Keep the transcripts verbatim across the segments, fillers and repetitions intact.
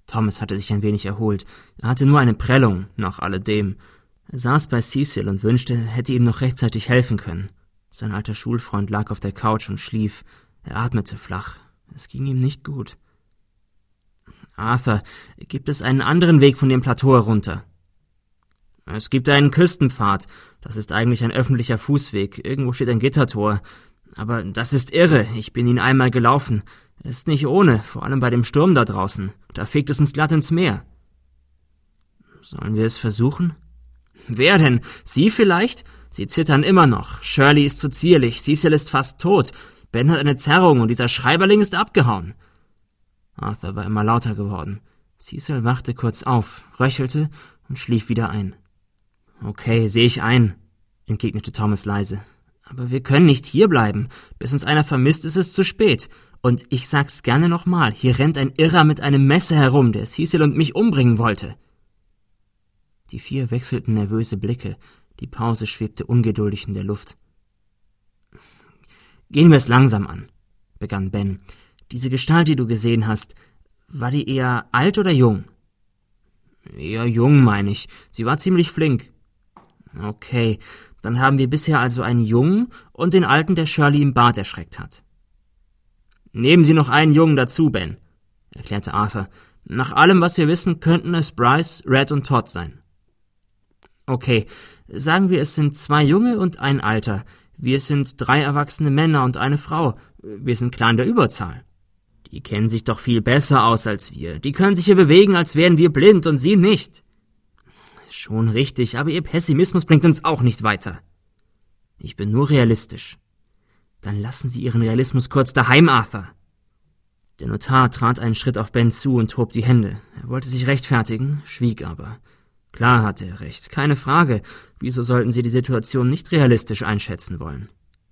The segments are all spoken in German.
Thomas hatte sich ein wenig erholt. Er hatte nur eine Prellung, nach alledem. Er saß bei Cecil und wünschte, er hätte ihm noch rechtzeitig helfen können. Sein alter Schulfreund lag auf der Couch und schlief. Er atmete flach. Es ging ihm nicht gut. »Arthur, gibt es einen anderen Weg von dem Plateau herunter?« »Es gibt einen Küstenpfad. Das ist eigentlich ein öffentlicher Fußweg. Irgendwo steht ein Gittertor. Aber das ist irre. Ich bin ihn einmal gelaufen. Es ist nicht ohne, vor allem bei dem Sturm da draußen. Da fegt es uns glatt ins Meer.« »Sollen wir es versuchen?« »Wer denn? Sie vielleicht? Sie zittern immer noch. Shirley ist zu zierlich. Cecil ist fast tot. Ben hat eine Zerrung und dieser Schreiberling ist abgehauen.« Arthur war immer lauter geworden. Cecil wachte kurz auf, röchelte und schlief wieder ein. »Okay, sehe ich ein«, entgegnete Thomas leise. »Aber wir können nicht hierbleiben. Bis uns einer vermisst, ist es zu spät. Und ich sag's gerne nochmal, hier rennt ein Irrer mit einem Messer herum, der Cecil und mich umbringen wollte.« Die vier wechselten nervöse Blicke. Die Pause schwebte ungeduldig in der Luft. »Gehen wir es langsam an«, begann Ben. »Diese Gestalt, die du gesehen hast, war die eher alt oder jung?« »Eher jung, meine ich. Sie war ziemlich flink.« »Okay, dann haben wir bisher also einen Jungen und den Alten, der Shirley im Bad erschreckt hat.« »Nehmen Sie noch einen Jungen dazu, Ben«, erklärte Arthur. »Nach allem, was wir wissen, könnten es Bryce, Red und Todd sein.« »Okay, sagen wir, es sind zwei Junge und ein Alter. Wir sind drei erwachsene Männer und eine Frau. Wir sind klar in der Überzahl.« »Die kennen sich doch viel besser aus als wir. Die können sich hier bewegen, als wären wir blind und sie nicht.« »Schon richtig, aber Ihr Pessimismus bringt uns auch nicht weiter.« »Ich bin nur realistisch.« »Dann lassen Sie Ihren Realismus kurz daheim, Arthur.« Der Notar trat einen Schritt auf Ben zu und hob die Hände. Er wollte sich rechtfertigen, schwieg aber. Klar hatte er recht, keine Frage. Wieso sollten Sie die Situation nicht realistisch einschätzen wollen?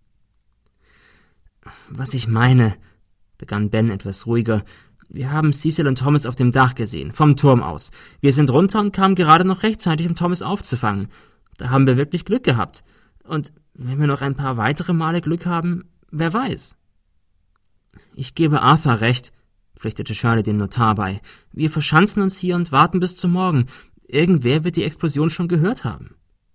»Was ich meine«, begann Ben etwas ruhiger, »wir haben Cecil und Thomas auf dem Dach gesehen, vom Turm aus. Wir sind runter und kamen gerade noch rechtzeitig, um Thomas aufzufangen. Da haben wir wirklich Glück gehabt. Und wenn wir noch ein paar weitere Male Glück haben, wer weiß?« »Ich gebe Arthur recht«, pflichtete Shirley dem Notar bei. »Wir verschanzen uns hier und warten bis zum Morgen. Irgendwer wird die Explosion schon gehört haben.«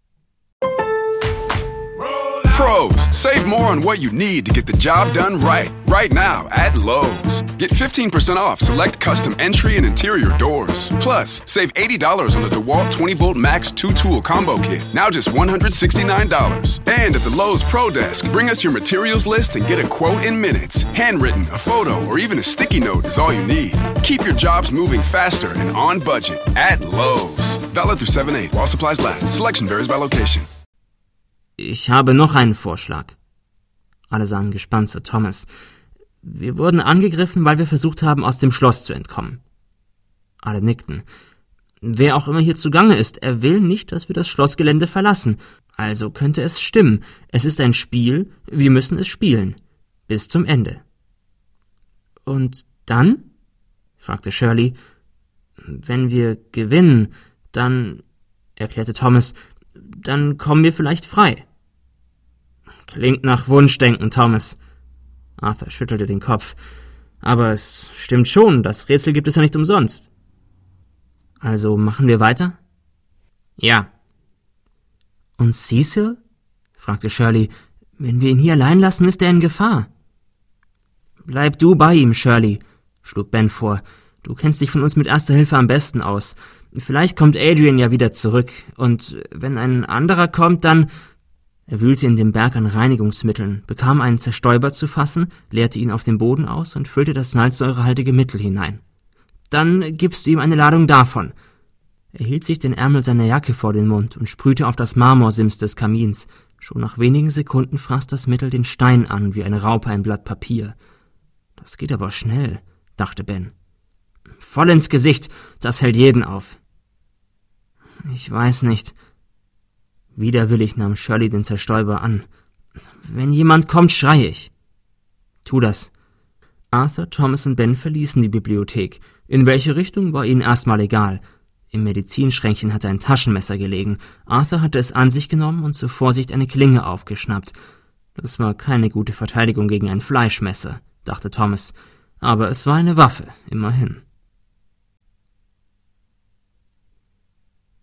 Pros, save more on what you need to get the job done right. Right now at Lowe's. Get fifteen percent off select custom entry and interior doors. Plus, save eighty dollars on the DeWalt twenty volt Max two tool combo kit. Now just one hundred sixty-nine dollars. And at the Lowe's Pro Desk, bring us your materials list and get a quote in minutes. Handwritten, a photo, or even a sticky note is all you need. Keep your jobs moving faster and on budget at Lowe's. Valid through seven eight while supplies last. Selection varies by location. »Ich habe noch einen Vorschlag.« Alle sahen gespannt zu Thomas. »Wir wurden angegriffen, weil wir versucht haben, aus dem Schloss zu entkommen.« Alle nickten. »Wer auch immer hier zugange ist, er will nicht, dass wir das Schlossgelände verlassen. Also könnte es stimmen. Es ist ein Spiel, wir müssen es spielen. Bis zum Ende.« »Und dann?« fragte Shirley. »Wenn wir gewinnen, dann«, erklärte Thomas, »dann kommen wir vielleicht frei.« »Klingt nach Wunschdenken, Thomas.« Arthur schüttelte den Kopf. »Aber es stimmt schon, das Rätsel gibt es ja nicht umsonst.« »Also machen wir weiter?« »Ja.« »Und Cecil?« fragte Shirley. »Wenn wir ihn hier allein lassen, ist er in Gefahr.« »Bleib du bei ihm, Shirley«, schlug Ben vor. »Du kennst dich von uns mit Erster Hilfe am besten aus. Vielleicht kommt Adrian ja wieder zurück. Und wenn ein anderer kommt, dann...« Er wühlte in dem Berg an Reinigungsmitteln, bekam einen Zerstäuber zu fassen, leerte ihn auf den Boden aus und füllte das salzsäurehaltige Mittel hinein. »Dann gibst du ihm eine Ladung davon.« Er hielt sich den Ärmel seiner Jacke vor den Mund und sprühte auf das Marmorsims des Kamins. Schon nach wenigen Sekunden fraß das Mittel den Stein an, wie eine Raupe ein Blatt Papier. »Das geht aber schnell«, dachte Ben. »Voll ins Gesicht, das hält jeden auf.« »Ich weiß nicht.« Widerwillig nahm Shirley den Zerstäuber an. »Wenn jemand kommt, schreie ich.« »Tu das.« Arthur, Thomas und Ben verließen die Bibliothek. In welche Richtung war ihnen erstmal egal. Im Medizinschränkchen hatte ein Taschenmesser gelegen. Arthur hatte es an sich genommen und zur Vorsicht eine Klinge aufgeschnappt. Das war keine gute Verteidigung gegen ein Fleischmesser, dachte Thomas. Aber es war eine Waffe, immerhin.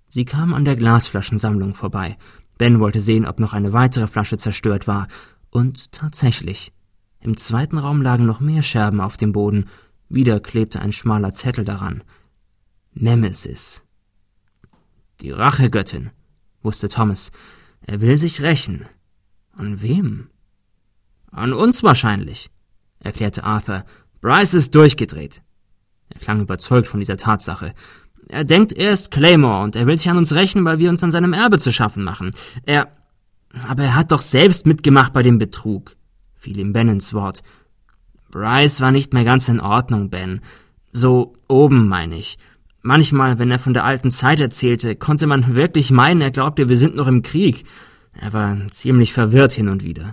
Sie kamen an der Glasflaschensammlung vorbei. Ben wollte sehen, ob noch eine weitere Flasche zerstört war. Und tatsächlich. Im zweiten Raum lagen noch mehr Scherben auf dem Boden. Wieder klebte ein schmaler Zettel daran. Nemesis. Die Rachegöttin, wusste Thomas. Er will sich rächen. An wem? An uns wahrscheinlich, erklärte Arthur. Bryce ist durchgedreht. Er klang überzeugt von dieser Tatsache. Er denkt, er ist Claymore und er will sich an uns rächen, weil wir uns an seinem Erbe zu schaffen machen. Er... Aber er hat doch selbst mitgemacht bei dem Betrug, fiel ihm Ben ins Wort. Bryce war nicht mehr ganz in Ordnung, Ben. So oben, meine ich. Manchmal, wenn er von der alten Zeit erzählte, konnte man wirklich meinen, er glaubte, wir sind noch im Krieg. Er war ziemlich verwirrt hin und wieder.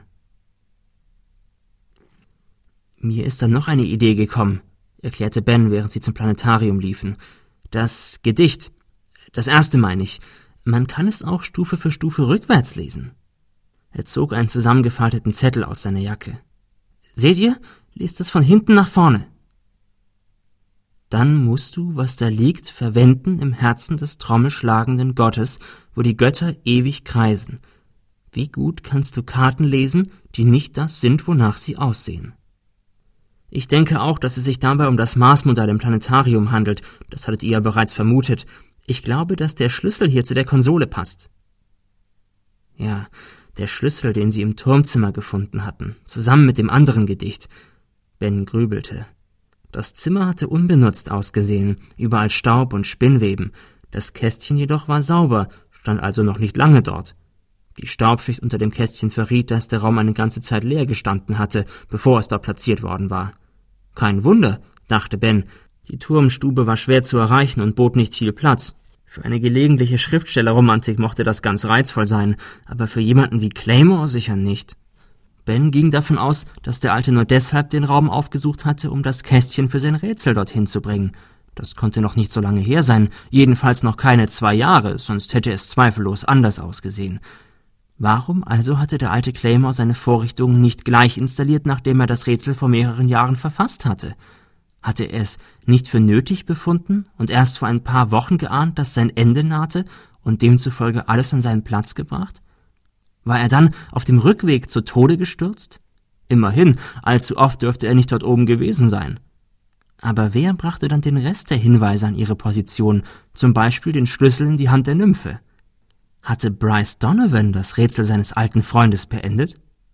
Mir ist dann noch eine Idee gekommen, erklärte Ben, während sie zum Planetarium liefen. Das Gedicht. Das erste meine ich. Man kann es auch Stufe für Stufe rückwärts lesen. Er zog einen zusammengefalteten Zettel aus seiner Jacke. Seht ihr? Lest es von hinten nach vorne. Dann musst du, was da liegt, verwenden im Herzen des trommelschlagenden Gottes, wo die Götter ewig kreisen. Wie gut kannst du Karten lesen, die nicht das sind, wonach sie aussehen? Ich denke auch, dass es sich dabei um das Marsmodell im Planetarium handelt. Das hattet ihr ja bereits vermutet. Ich glaube, dass der Schlüssel hier zu der Konsole passt. Ja, der Schlüssel, den sie im Turmzimmer gefunden hatten, zusammen mit dem anderen Gedicht. Ben grübelte. Das Zimmer hatte unbenutzt ausgesehen, überall Staub und Spinnweben. Das Kästchen jedoch war sauber, stand also noch nicht lange dort. Die Staubschicht unter dem Kästchen verriet, dass der Raum eine ganze Zeit leer gestanden hatte, bevor es dort platziert worden war. Kein Wunder, dachte Ben. Die Turmstube war schwer zu erreichen und bot nicht viel Platz. Für eine gelegentliche Schriftstellerromantik mochte das ganz reizvoll sein, aber für jemanden wie Claymore sicher nicht. Ben ging davon aus, dass der Alte nur deshalb den Raum aufgesucht hatte, um das Kästchen für sein Rätsel dorthin zu bringen. Das konnte noch nicht so lange her sein, jedenfalls noch keine zwei Jahre, sonst hätte es zweifellos anders ausgesehen. Warum also hatte der alte Claymore seine Vorrichtungen nicht gleich installiert, nachdem er das Rätsel vor mehreren Jahren verfasst hatte? Hatte er es nicht für nötig befunden und erst vor ein paar Wochen geahnt, dass sein Ende nahte und demzufolge alles an seinen Platz gebracht? War er dann auf dem Rückweg zu Tode gestürzt? Immerhin, allzu oft dürfte er nicht dort oben gewesen sein. Aber wer brachte dann den Rest der Hinweise an ihre Position, zum Beispiel den Schlüssel in die Hand der Nymphe? Hatte Bryce Donovan das Rätsel seines alten Freundes beendet?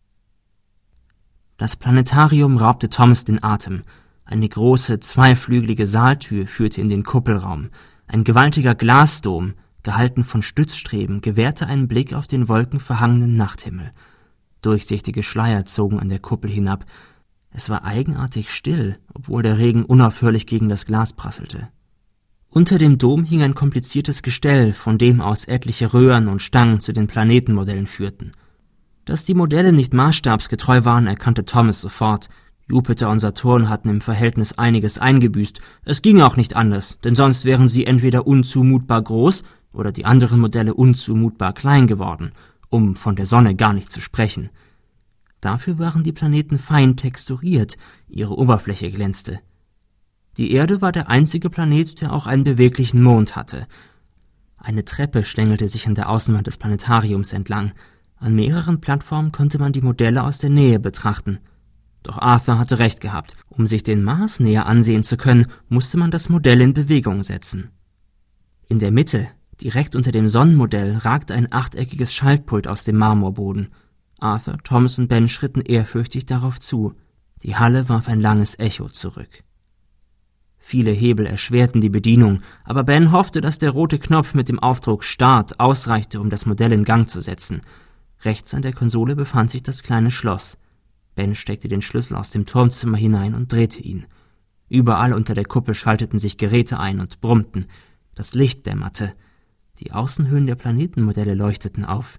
Das Planetarium raubte Thomas den Atem. Eine große, zweiflügelige Saaltür führte in den Kuppelraum. Ein gewaltiger Glasdom, gehalten von Stützstreben, gewährte einen Blick auf den wolkenverhangenen Nachthimmel. Durchsichtige Schleier zogen an der Kuppel hinab. Es war eigenartig still, obwohl der Regen unaufhörlich gegen das Glas prasselte. Unter dem Dom hing ein kompliziertes Gestell, von dem aus etliche Röhren und Stangen zu den Planetenmodellen führten. Dass die Modelle nicht maßstabsgetreu waren, erkannte Thomas sofort. Jupiter und Saturn hatten im Verhältnis einiges eingebüßt. Es ging auch nicht anders, denn sonst wären sie entweder unzumutbar groß oder die anderen Modelle unzumutbar klein geworden, um von der Sonne gar nicht zu sprechen. Dafür waren die Planeten fein texturiert, ihre Oberfläche glänzte. Die Erde war der einzige Planet, der auch einen beweglichen Mond hatte. Eine Treppe schlängelte sich an der Außenwand des Planetariums entlang. An mehreren Plattformen konnte man die Modelle aus der Nähe betrachten. Doch Arthur hatte recht gehabt. Um sich den Mars näher ansehen zu können, musste man das Modell in Bewegung setzen. In der Mitte, direkt unter dem Sonnenmodell, ragte ein achteckiges Schaltpult aus dem Marmorboden. Arthur, Thomas und Ben schritten ehrfürchtig darauf zu. Die Halle warf ein langes Echo zurück. Viele Hebel erschwerten die Bedienung, aber Ben hoffte, dass der rote Knopf mit dem Aufdruck Start ausreichte, um das Modell in Gang zu setzen. Rechts an der Konsole befand sich das kleine Schloss. Ben steckte den Schlüssel aus dem Turmzimmer hinein und drehte ihn. Überall unter der Kuppel schalteten sich Geräte ein und brummten. Das Licht dämmerte. Die Außenhöhen der Planetenmodelle leuchteten auf.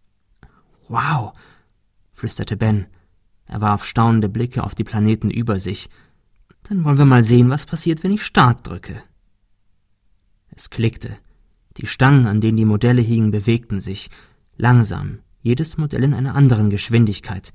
»Wow«, flüsterte Ben. Er warf staunende Blicke auf die Planeten über sich. »Dann wollen wir mal sehen, was passiert, wenn ich Start drücke.« Es klickte. Die Stangen, an denen die Modelle hingen, bewegten sich. Langsam, jedes Modell in einer anderen Geschwindigkeit.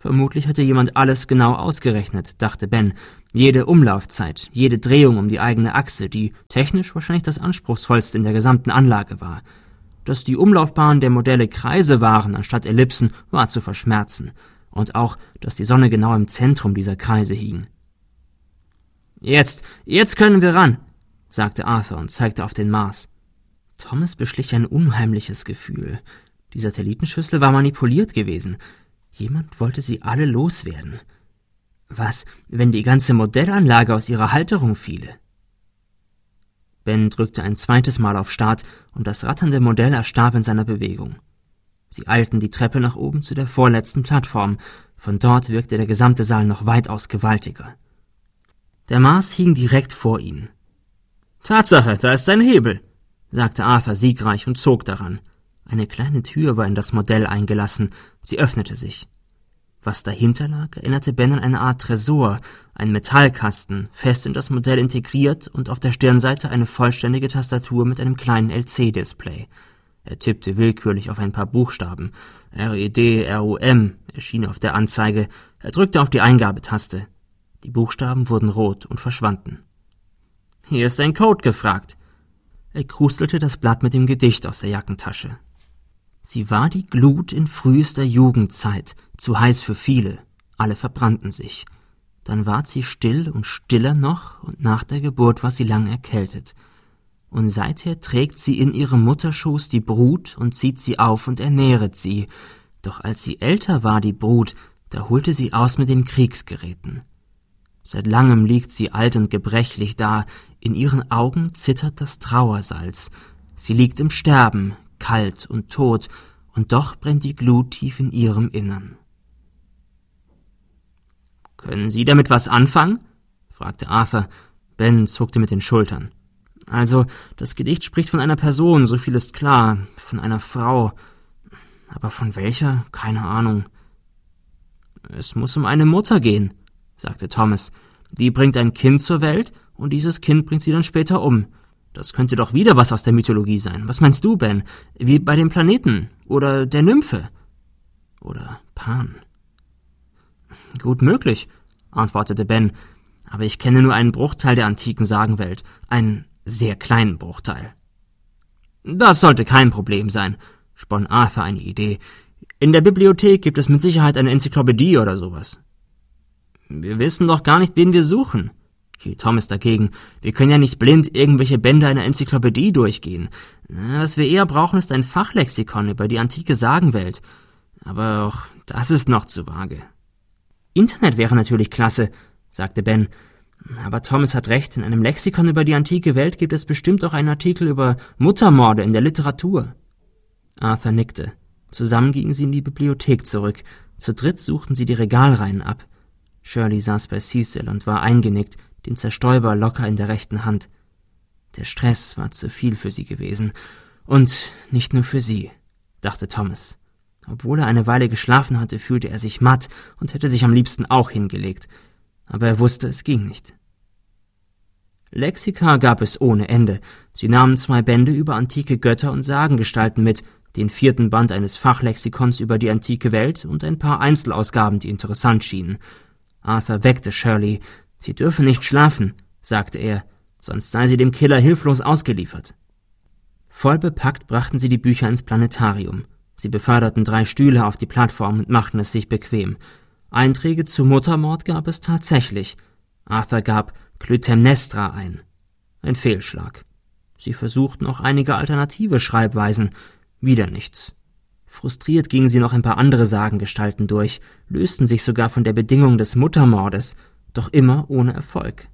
Vermutlich hatte jemand alles genau ausgerechnet, dachte Ben. Jede Umlaufzeit, jede Drehung um die eigene Achse, die technisch wahrscheinlich das anspruchsvollste in der gesamten Anlage war. Dass die Umlaufbahnen der Modelle Kreise waren anstatt Ellipsen, war zu verschmerzen. Und auch, dass die Sonne genau im Zentrum dieser Kreise hing. Jetzt, jetzt können wir ran, sagte Arthur und zeigte auf den Mars. Thomas beschlich ein unheimliches Gefühl. Die Satellitenschüssel war manipuliert gewesen. Jemand wollte sie alle loswerden. Was, wenn die ganze Modellanlage aus ihrer Halterung fiele? Ben drückte ein zweites Mal auf Start und das ratternde Modell erstarb in seiner Bewegung. Sie eilten die Treppe nach oben zu der vorletzten Plattform. Von dort wirkte der gesamte Saal noch weitaus gewaltiger. Der Mars hing direkt vor ihnen. »Tatsache, da ist ein Hebel«, sagte Arthur siegreich und zog daran. Eine kleine Tür war in das Modell eingelassen. Sie öffnete sich. Was dahinter lag, erinnerte Ben an eine Art Tresor, ein Metallkasten, fest in das Modell integriert und auf der Stirnseite eine vollständige Tastatur mit einem kleinen L C-Display. Er tippte willkürlich auf ein paar Buchstaben. R E D R U M erschien auf der Anzeige. Er drückte auf die Eingabetaste. Die Buchstaben wurden rot und verschwanden. »Hier ist ein Code gefragt.« Er krustelte das Blatt mit dem Gedicht aus der Jackentasche. Sie war die Glut in frühester Jugendzeit, zu heiß für viele, alle verbrannten sich. Dann ward sie still und stiller noch, und nach der Geburt war sie lang erkältet. Und seither trägt sie in ihrem Mutterschoß die Brut und zieht sie auf und ernähret sie. Doch als sie älter war, die Brut, da holte sie aus mit den Kriegsgeräten. Seit langem liegt sie alt und gebrechlich da, in ihren Augen zittert das Trauersalz. Sie liegt im Sterben, kalt und tot, und doch brennt die Glut tief in ihrem Innern. »Können Sie damit was anfangen?« fragte Arthur. Ben zuckte mit den Schultern. »Also, das Gedicht spricht von einer Person, so viel ist klar, von einer Frau. Aber von welcher? Keine Ahnung.« »Es muss um eine Mutter gehen«, sagte Thomas. »Die bringt ein Kind zur Welt, und dieses Kind bringt sie dann später um. Das könnte doch wieder was aus der Mythologie sein. Was meinst du, Ben? Wie bei dem Planeten oder der Nymphe oder Pan?« »Gut möglich«, antwortete Ben, »aber ich kenne nur einen Bruchteil der antiken Sagenwelt, einen sehr kleinen Bruchteil.« »Das sollte kein Problem sein«, spann Arthur eine Idee. »In der Bibliothek gibt es mit Sicherheit eine Enzyklopädie oder sowas.« »Wir wissen doch gar nicht, wen wir suchen«, hielt Thomas dagegen. »Wir können ja nicht blind irgendwelche Bände einer Enzyklopädie durchgehen. Was wir eher brauchen, ist ein Fachlexikon über die antike Sagenwelt. Aber auch das ist noch zu vage.« »Internet wäre natürlich klasse«, sagte Ben. »Aber Thomas hat recht, in einem Lexikon über die antike Welt gibt es bestimmt auch einen Artikel über Muttermorde in der Literatur.« Arthur nickte. Zusammen gingen sie in die Bibliothek zurück. Zu dritt suchten sie die Regalreihen ab. Shirley saß bei Cecil und war eingenickt, den Zerstäuber locker in der rechten Hand. Der Stress war zu viel für sie gewesen. Und nicht nur für sie, dachte Thomas. Obwohl er eine Weile geschlafen hatte, fühlte er sich matt und hätte sich am liebsten auch hingelegt. Aber er wusste, es ging nicht. Lexika gab es ohne Ende. Sie nahmen zwei Bände über antike Götter und Sagengestalten mit, den vierten Band eines Fachlexikons über die antike Welt und ein paar Einzelausgaben, die interessant schienen. Arthur weckte Shirley. »Sie dürfe nicht schlafen«, sagte er, »sonst sei sie dem Killer hilflos ausgeliefert.« Voll bepackt brachten sie die Bücher ins Planetarium. Sie beförderten drei Stühle auf die Plattform und machten es sich bequem. Einträge zu Muttermord gab es tatsächlich. Arthur gab Clytemnestra ein. Ein Fehlschlag. Sie versuchten auch einige alternative Schreibweisen. Wieder nichts. Frustriert gingen sie noch ein paar andere Sagengestalten durch, lösten sich sogar von der Bedingung des Muttermordes, doch immer ohne Erfolg.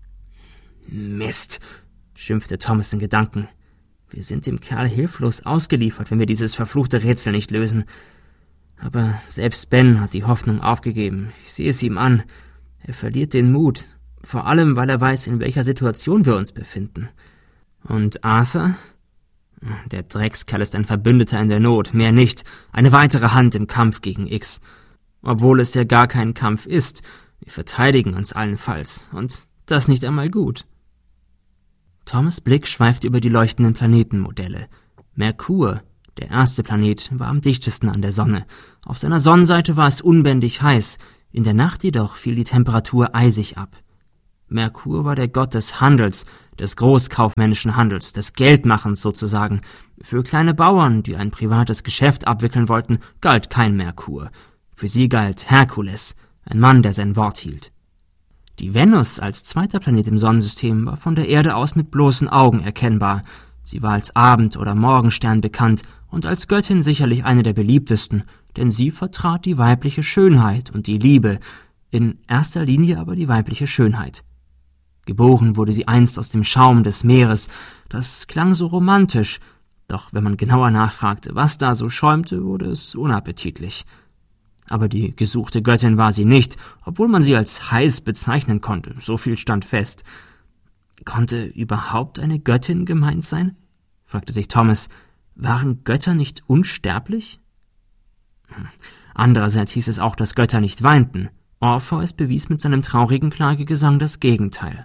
»Mist«, schimpfte Thomas in Gedanken. »Wir sind dem Kerl hilflos ausgeliefert, wenn wir dieses verfluchte Rätsel nicht lösen. Aber selbst Ben hat die Hoffnung aufgegeben. Ich sehe es ihm an. Er verliert den Mut, vor allem, weil er weiß, in welcher Situation wir uns befinden. Und Arthur? Der Dreckskerl ist ein Verbündeter in der Not, mehr nicht. Eine weitere Hand im Kampf gegen X. Obwohl es ja gar kein Kampf ist. Wir verteidigen uns allenfalls. Und das nicht einmal gut.« Thomas' Blick schweifte über die leuchtenden Planetenmodelle. Merkur, Der erste Planet war am dichtesten an der Sonne. Auf seiner Sonnenseite war es unbändig heiß, in der Nacht jedoch fiel die Temperatur eisig ab. Merkur war der Gott des Handels, des großkaufmännischen Handels, des Geldmachens sozusagen. Für kleine Bauern, die ein privates Geschäft abwickeln wollten, galt kein Merkur. Für sie galt Herkules, ein Mann, der sein Wort hielt. Die Venus als zweiter Planet im Sonnensystem war von der Erde aus mit bloßen Augen erkennbar. Sie war als Abend- oder Morgenstern bekannt und als Göttin sicherlich eine der beliebtesten, denn sie vertrat die weibliche Schönheit und die Liebe, in erster Linie aber die weibliche Schönheit. Geboren wurde sie einst aus dem Schaum des Meeres. Das klang so romantisch, doch wenn man genauer nachfragte, was da so schäumte, wurde es unappetitlich. Aber die gesuchte Göttin war sie nicht, obwohl man sie als heiß bezeichnen konnte, so viel stand fest. Konnte überhaupt eine Göttin gemeint sein? Fragte sich Thomas. Waren Götter nicht unsterblich? Andererseits hieß es auch, dass Götter nicht weinten. Orpheus bewies mit seinem traurigen Klagegesang das Gegenteil.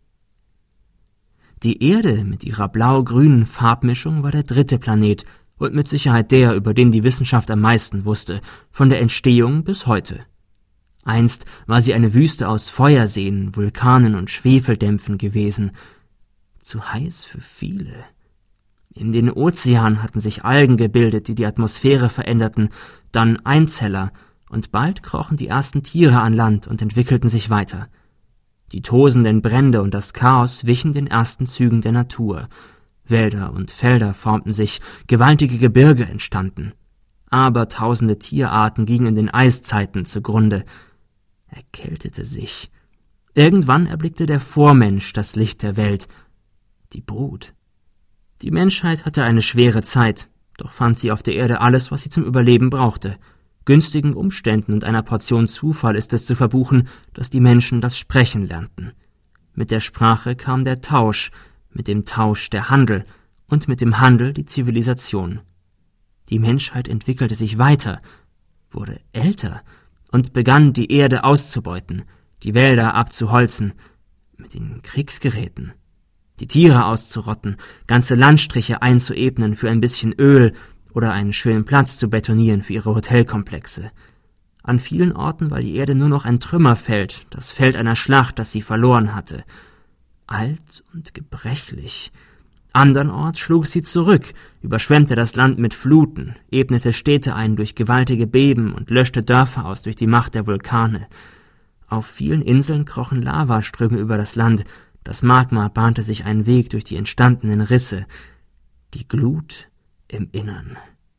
Die Erde mit ihrer blau-grünen Farbmischung war der dritte Planet und mit Sicherheit der, über den die Wissenschaft am meisten wusste, von der Entstehung bis heute. Einst war sie eine Wüste aus Feuerseen, Vulkanen und Schwefeldämpfen gewesen. Zu heiß für viele. In den Ozeanen hatten sich Algen gebildet, die die Atmosphäre veränderten, dann Einzeller, und bald krochen die ersten Tiere an Land und entwickelten sich weiter. Die tosenden Brände und das Chaos wichen den ersten Zügen der Natur. Wälder und Felder formten sich, gewaltige Gebirge entstanden. Abertausende Tierarten gingen in den Eiszeiten zugrunde. Er kältete sich. Irgendwann erblickte der Vormensch das Licht der Welt, die Brut. Die Menschheit hatte eine schwere Zeit, doch fand sie auf der Erde alles, was sie zum Überleben brauchte. Günstigen Umständen und einer Portion Zufall ist es zu verbuchen, dass die Menschen das Sprechen lernten. Mit der Sprache kam der Tausch, mit dem Tausch der Handel und mit dem Handel die Zivilisation. Die Menschheit entwickelte sich weiter, wurde älter und begann, die Erde auszubeuten, die Wälder abzuholzen, mit den Kriegsgeräten, die Tiere auszurotten, ganze Landstriche einzuebnen für ein bisschen Öl oder einen schönen Platz zu betonieren für ihre Hotelkomplexe. An vielen Orten war die Erde nur noch ein Trümmerfeld, das Feld einer Schlacht, das sie verloren hatte. Alt und gebrechlich. Andernorts schlug sie zurück, überschwemmte das Land mit Fluten, ebnete Städte ein durch gewaltige Beben und löschte Dörfer aus durch die Macht der Vulkane. Auf vielen Inseln krochen Lavaströme über das Land, das Magma bahnte sich einen Weg durch die entstandenen Risse. Die Glut im Innern.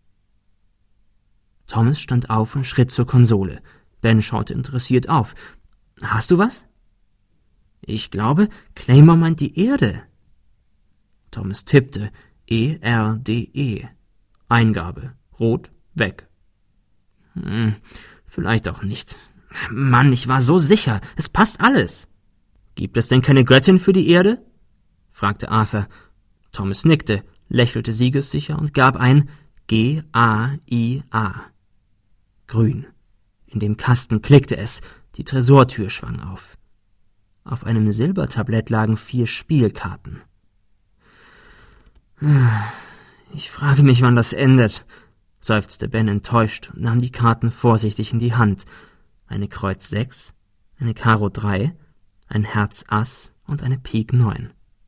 Thomas stand auf und schritt zur Konsole. Ben schaute interessiert auf. »Hast du was?« »Ich glaube, Claymore meint die Erde.« Thomas tippte. E R D E. Eingabe. Rot, weg. Hm, vielleicht auch nicht. Mann, ich war so sicher. Es passt alles. »Gibt es denn keine Göttin für die Erde?« fragte Arthur. Thomas nickte, lächelte siegessicher und gab ein G A I A. Grün. In dem Kasten klickte es, die Tresortür schwang auf. Auf einem Silbertablett lagen vier Spielkarten. »Ich frage mich, wann das endet«, seufzte Ben enttäuscht und nahm die Karten vorsichtig in die Hand. Eine Kreuz sechs, eine Karo drei, ein Herz Ass und eine Pik neun.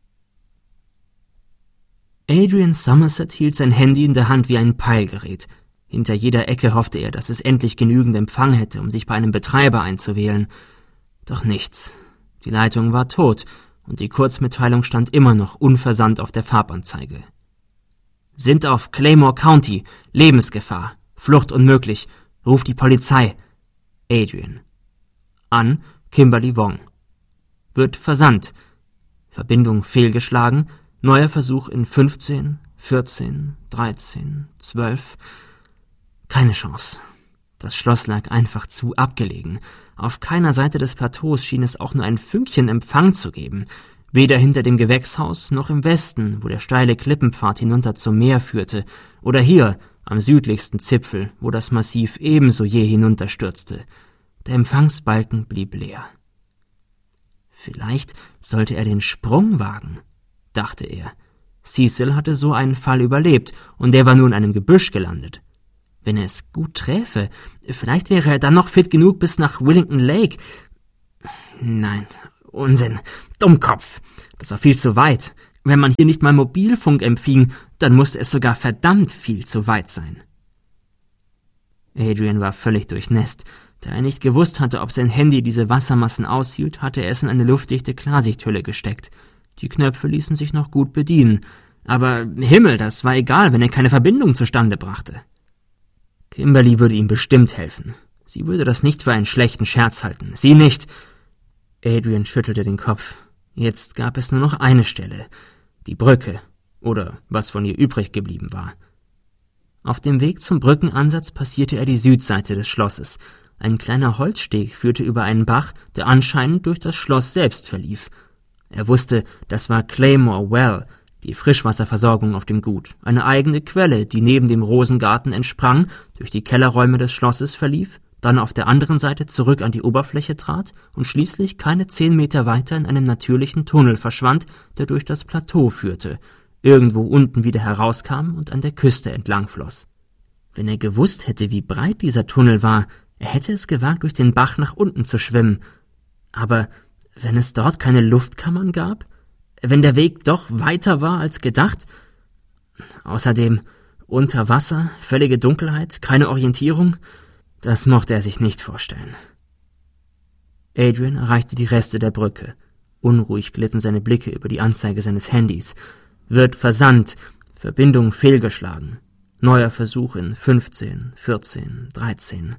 Adrian Somerset hielt sein Handy in der Hand wie ein Peilgerät. Hinter jeder Ecke hoffte er, dass es endlich genügend Empfang hätte, um sich bei einem Betreiber einzuwählen. Doch nichts. Die Leitung war tot und die Kurzmitteilung stand immer noch unversandt auf der Farbanzeige. »Sind auf Claymore County. Lebensgefahr. Flucht unmöglich. Ruft die Polizei. Adrian.« An Kimberly Wong. Wird versandt. Verbindung fehlgeschlagen. Neuer Versuch in fünfzehn, vierzehn, dreizehn, zwölf. Keine Chance. Das Schloss lag einfach zu abgelegen. Auf keiner Seite des Plateaus schien es auch nur ein Fünkchen Empfang zu geben. Weder hinter dem Gewächshaus noch im Westen, wo der steile Klippenpfad hinunter zum Meer führte, oder hier, am südlichsten Zipfel, wo das Massiv ebenso je hinunterstürzte. Der Empfangsbalken blieb leer. Vielleicht sollte er den Sprung wagen, dachte er. Cecil hatte so einen Fall überlebt, und der war nur in einem Gebüsch gelandet. Wenn er es gut träfe, vielleicht wäre er dann noch fit genug bis nach Willington Lake. Nein, Unsinn, Dummkopf, das war viel zu weit. Wenn man hier nicht mal Mobilfunk empfing, dann musste es sogar verdammt viel zu weit sein. Adrian war völlig durchnässt. Da er nicht gewusst hatte, ob sein Handy diese Wassermassen aushielt, hatte er es in eine luftdichte Klarsichthülle gesteckt. Die Knöpfe ließen sich noch gut bedienen. Aber Himmel, das war egal, wenn er keine Verbindung zustande brachte. Kimberly würde ihm bestimmt helfen. Sie würde das nicht für einen schlechten Scherz halten. Sie nicht. Adrian schüttelte den Kopf. Jetzt gab es nur noch eine Stelle. Die Brücke. Oder was von ihr übrig geblieben war. Auf dem Weg zum Brückenansatz passierte er die Südseite des Schlosses. Ein kleiner Holzsteg führte über einen Bach, der anscheinend durch das Schloss selbst verlief. Er wusste, das war Claymore Well, die Frischwasserversorgung auf dem Gut, eine eigene Quelle, die neben dem Rosengarten entsprang, durch die Kellerräume des Schlosses verlief, dann auf der anderen Seite zurück an die Oberfläche trat und schließlich keine zehn Meter weiter in einem natürlichen Tunnel verschwand, der durch das Plateau führte, irgendwo unten wieder herauskam und an der Küste entlang floss. Wenn er gewusst hätte, wie breit dieser Tunnel war, er hätte es gewagt, durch den Bach nach unten zu schwimmen. Aber wenn es dort keine Luftkammern gab? Wenn der Weg doch weiter war als gedacht? Außerdem unter Wasser, völlige Dunkelheit, keine Orientierung? Das mochte er sich nicht vorstellen. Adrian erreichte die Reste der Brücke. Unruhig glitten seine Blicke über die Anzeige seines Handys. Wird versandt, Verbindung fehlgeschlagen. Neuer Versuch in fünfzehn, vierzehn, dreizehn...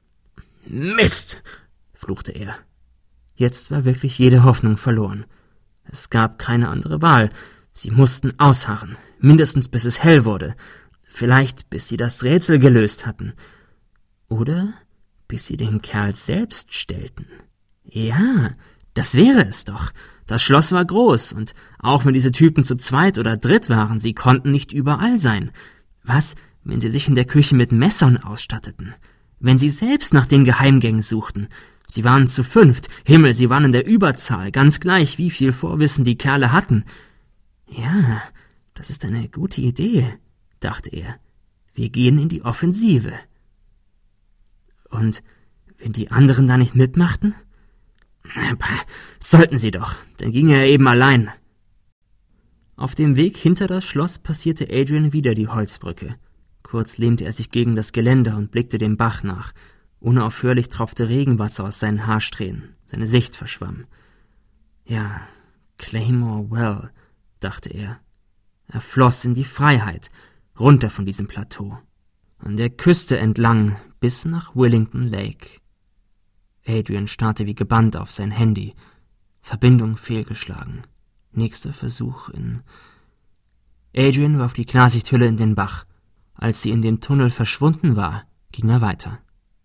»Mist«, fluchte er. Jetzt war wirklich jede Hoffnung verloren. Es gab keine andere Wahl. Sie mussten ausharren, mindestens bis es hell wurde. Vielleicht bis sie das Rätsel gelöst hatten. Oder bis sie den Kerl selbst stellten. Ja, das wäre es doch. Das Schloss war groß, und auch wenn diese Typen zu zweit oder dritt waren, sie konnten nicht überall sein. Was, wenn sie sich in der Küche mit Messern ausstatteten? Wenn sie selbst nach den Geheimgängen suchten? Sie waren zu fünft. Himmel, sie waren in der Überzahl, ganz gleich, wie viel Vorwissen die Kerle hatten. Ja, das ist eine gute Idee, dachte er. Wir gehen in die Offensive. Und wenn die anderen da nicht mitmachten? Sollten sie doch, dann ging er eben allein. Auf dem Weg hinter das Schloss passierte Adrian wieder die Holzbrücke. Kurz lehnte er sich gegen das Geländer und blickte dem Bach nach. Unaufhörlich tropfte Regenwasser aus seinen Haarsträhnen. Seine Sicht verschwamm. Ja, Claymore Well, dachte er. Er floss in die Freiheit, runter von diesem Plateau. An der Küste entlang, bis nach Willington Lake. Adrian starrte wie gebannt auf sein Handy. Verbindung fehlgeschlagen. Nächster Versuch in... Adrian warf die Klarsichthülle in den Bach. Als sie in dem Tunnel verschwunden war, ging er weiter.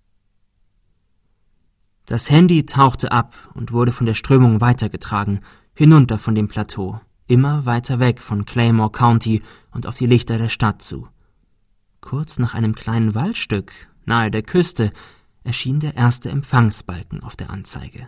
Das Handy tauchte ab und wurde von der Strömung weitergetragen, hinunter von dem Plateau, immer weiter weg von Claymore County und auf die Lichter der Stadt zu. Kurz nach einem kleinen Waldstück, nahe der Küste, erschien der erste Empfangsbalken auf der Anzeige.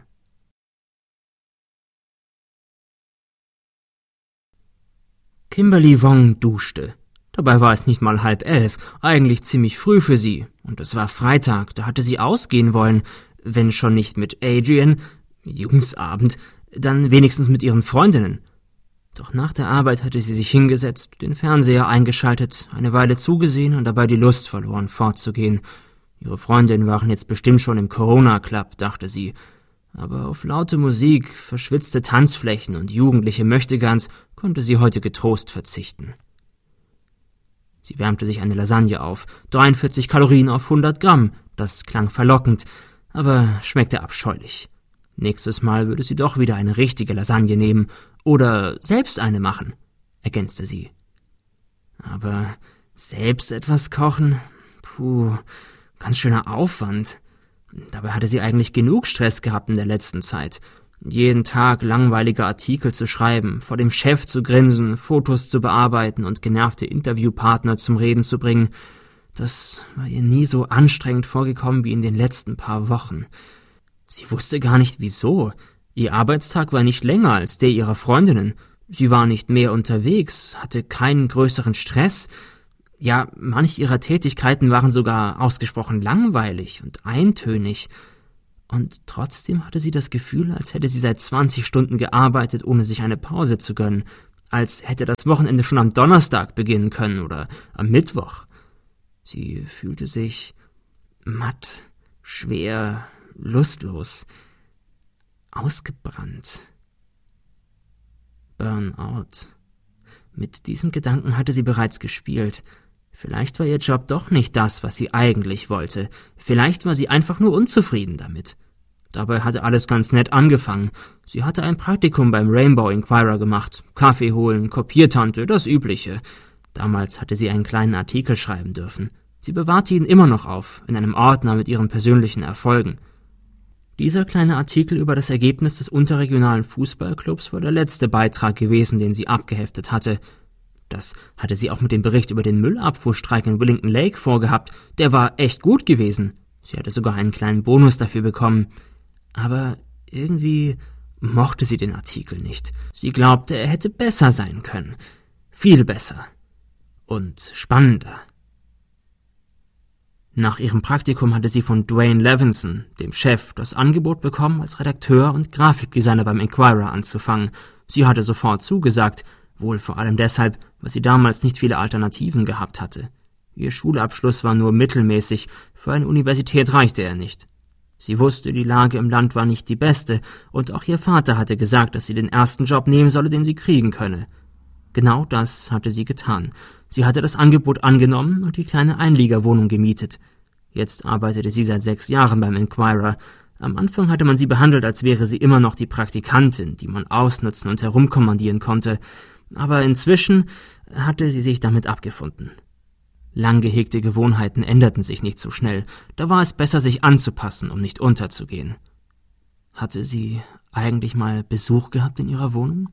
Kimberly Wong duschte. Dabei war es nicht mal halb elf, eigentlich ziemlich früh für sie. Und es war Freitag, da hatte sie ausgehen wollen, wenn schon nicht mit Adrian, Jungsabend, dann wenigstens mit ihren Freundinnen. Doch nach der Arbeit hatte sie sich hingesetzt, den Fernseher eingeschaltet, eine Weile zugesehen und dabei die Lust verloren, fortzugehen. Ihre Freundinnen waren jetzt bestimmt schon im Corona-Club, dachte sie. Aber auf laute Musik, verschwitzte Tanzflächen und jugendliche Möchtegans konnte sie heute getrost verzichten. Sie wärmte sich eine Lasagne auf, dreiundvierzig Kalorien auf hundert Gramm, das klang verlockend, aber schmeckte abscheulich. Nächstes Mal würde sie doch wieder eine richtige Lasagne nehmen oder selbst eine machen, ergänzte sie. Aber selbst etwas kochen? Puh, ganz schöner Aufwand. Dabei hatte sie eigentlich genug Stress gehabt in der letzten Zeit. Jeden Tag langweilige Artikel zu schreiben, vor dem Chef zu grinsen, Fotos zu bearbeiten und genervte Interviewpartner zum Reden zu bringen. Das war ihr nie so anstrengend vorgekommen wie in den letzten paar Wochen. Sie wusste gar nicht wieso. Ihr Arbeitstag war nicht länger als der ihrer Freundinnen. Sie war nicht mehr unterwegs, hatte keinen größeren Stress. Ja, manche ihrer Tätigkeiten waren sogar ausgesprochen langweilig und eintönig. Und trotzdem hatte sie das Gefühl, als hätte sie seit zwanzig Stunden gearbeitet, ohne sich eine Pause zu gönnen. Als hätte das Wochenende schon am Donnerstag beginnen können oder am Mittwoch. Sie fühlte sich matt, schwer, lustlos, ausgebrannt. Burnout. Mit diesem Gedanken hatte sie bereits gespielt. Vielleicht war ihr Job doch nicht das, was sie eigentlich wollte. Vielleicht war sie einfach nur unzufrieden damit. Dabei hatte alles ganz nett angefangen. Sie hatte ein Praktikum beim Rainbow Inquirer gemacht. Kaffee holen, Kopiertante, das Übliche. Damals hatte sie einen kleinen Artikel schreiben dürfen. Sie bewahrte ihn immer noch auf, in einem Ordner mit ihren persönlichen Erfolgen. Dieser kleine Artikel über das Ergebnis des unterregionalen Fußballclubs war der letzte Beitrag gewesen, den sie abgeheftet hatte. Das hatte sie auch mit dem Bericht über den Müllabfuhrstreik in Willington Lake vorgehabt. Der war echt gut gewesen. Sie hatte sogar einen kleinen Bonus dafür bekommen. Aber irgendwie mochte sie den Artikel nicht. Sie glaubte, er hätte besser sein können. Viel besser. Und spannender. Nach ihrem Praktikum hatte sie von Dwayne Levinson, dem Chef, das Angebot bekommen, als Redakteur und Grafikdesigner beim Inquirer anzufangen. Sie hatte sofort zugesagt, wohl vor allem deshalb, weil sie damals nicht viele Alternativen gehabt hatte. Ihr Schulabschluss war nur mittelmäßig, für eine Universität reichte er nicht. Sie wusste, die Lage im Land war nicht die beste, und auch ihr Vater hatte gesagt, dass sie den ersten Job nehmen solle, den sie kriegen könne. Genau das hatte sie getan. Sie hatte das Angebot angenommen und die kleine Einliegerwohnung gemietet. Jetzt arbeitete sie seit sechs Jahren beim Inquirer. Am Anfang hatte man sie behandelt, als wäre sie immer noch die Praktikantin, die man ausnutzen und herumkommandieren konnte. Aber inzwischen hatte sie sich damit abgefunden. Lang gehegte Gewohnheiten änderten sich nicht so schnell. Da war es besser, sich anzupassen, um nicht unterzugehen. Hatte sie eigentlich mal Besuch gehabt in ihrer Wohnung?